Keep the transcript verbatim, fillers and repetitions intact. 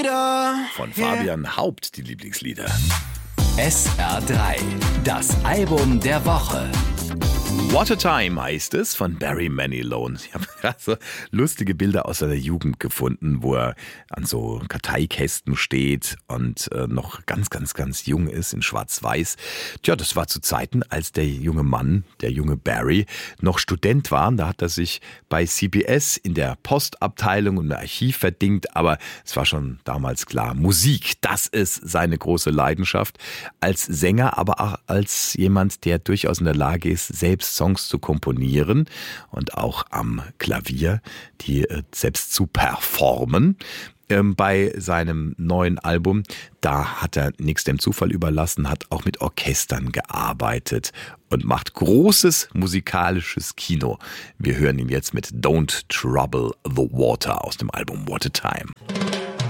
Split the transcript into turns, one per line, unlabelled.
Von Fabian Haupt die Lieblingslieder.
S R drei, das Album der Woche.
What a Time heißt es von Barry Manilow. Ich habe gerade so lustige Bilder aus seiner Jugend gefunden, wo er an so Karteikästen steht und äh, noch ganz, ganz, ganz jung ist in Schwarz-Weiß. Tja, das war zu Zeiten, als der junge Mann, der junge Barry, noch Student war. Da hat er sich bei C B S in der Postabteilung und im Archiv verdingt. Aber es war schon damals klar, Musik, das ist seine große Leidenschaft. Als Sänger, aber auch als jemand, der durchaus in der Lage ist, selbst Songs zu komponieren und auch am Klavier die äh, selbst zu performen. Ähm, bei seinem neuen Album, da hat er nichts dem Zufall überlassen, hat auch mit Orchestern gearbeitet und macht großes musikalisches Kino. Wir hören ihn jetzt mit Don't Trouble the Water aus dem Album What a Time.